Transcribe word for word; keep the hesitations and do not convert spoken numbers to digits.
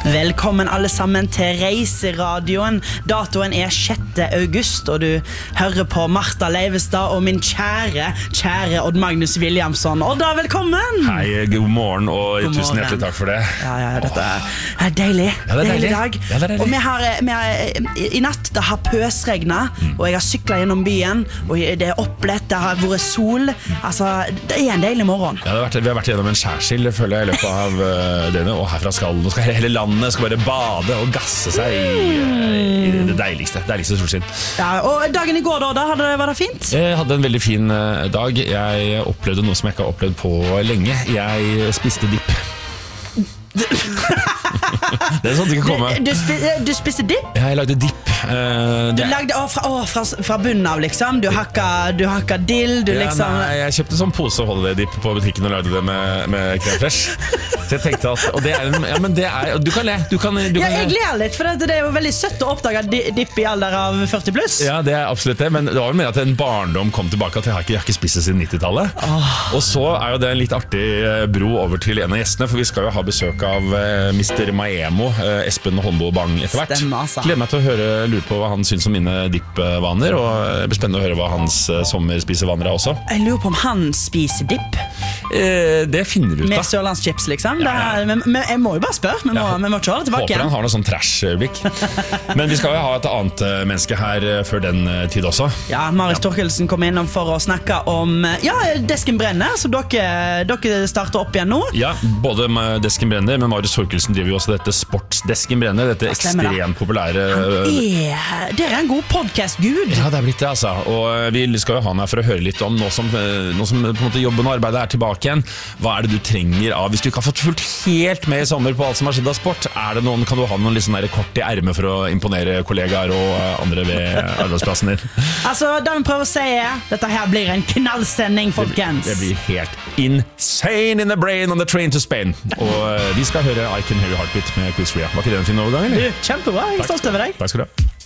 Velkommen alle sammen til Reiseradioen. Datoen er sjette august, og du hører på Martha Leivestad og min kjære, kjære Odd Magnus Williamson. Odd, da, velkommen! Hei, god morgen, og God tusen morgen. hjertelig takk for det. Ja, ja, dette er deilig. Ja, det er deilig deilig. dag. Ja, det er deilig. Og vi har, vi har, i natt det har pøsregnet, mm. og jeg har syklet gjennom byen, og det er opplett, det har vært sol. Altså, det er en deilig morgen. Ja, det har vært, vi har vært gjennom en skjærsild, føler jeg, i løpet av uh, denne, og herfra skal, nå skal hele landet skal bare bade og gasse seg i, i det deiligste, deiligste solskinn. Ja, og dagen i går da, da hadde det, var det fint? Jeg hadde en veldig fin uh, dag. Jeg opplevde noe som jeg ikke har opplevd på lenge. Jeg spiste dipp. Det er sånn det kan komme. Du, du, spi, du spiste dipp? Ja, jeg lagde dipp. Uh, du lagde å, fra, å, fra, fra bunnen av, liksom? Du hakka, du hakka dill, du ja, liksom... Nei, jeg kjøpte sånn pose holiday-dipp på butikken og lagde det med, med crème fresh. Så jeg tenkte at, og det er en, ja, men det er, du kan le, du kan, du ja, kan jeg ler litt, for det er jo veldig søtt å oppdage dipp i alder av førti pluss. Ja, det er absolutt det, men det var jo mer at en barndom kom tilbake, at jeg har ikke, jeg har ikke spist det siden nittitallet. Oh. Og så er jo det en litt artig bro over til en av gjestene, for vi skal jo ha besøk av uh, mister Maemo, uh, Espen Holmbo Bang etter hvert. Stemmer, altså. Gleder meg til å høre, lure på hva han synes om mine dippvaner, og det blir spennende å høre hva hans uh, sommerspisevaner er også. Jeg lurer på om han spiser dipp. Eh, det finner du ut da. Med sørlandschips, liksom. Ja, ja. Det er, men, men jeg må jo bare spørre. Vi må, ja, vi må kjøre det tilbake. Håper han har noe sånn trash-blikk. Men vi skal jo ha et annet uh, menneske her uh, før den uh, tid også. Ja, Marit ja. Torkelsen kom innom for å snakke om Ja, Desken brenner, så dere, dere starter opp igjen nå. Ja, både med Desken brenner, men Marit Torkelsen driver jo også dette Sportsdesken brenner. Dette ekstremt populære uh, er, Det er en god podcast-gud. Ja, det er blitt det, altså. Og vi skal jo ha han her for å høre litt om nå som, nå som på en måte jobben og arbeidet er tilbake igjen. Hva er det du trenger av hvis du ikke har fått fulgt helt med i sommer på alt som har skjedd av sport? Er det noen, kan du ha noen litt sånn der kort i ermet for å imponere kollegaer og andre ved arbeidsplassen din? Altså, det vi prøver å si er dette her blir en knallsending, folkens. Det blir, det blir helt insane in the brain on the train to Spain. Og vi skal høre I Can Hear Your Heartbeat med Chris Rea. Var ikke det en fin overgang, eller? Du, kjempebra, jeg er stolt over deg. Takk skal du ha.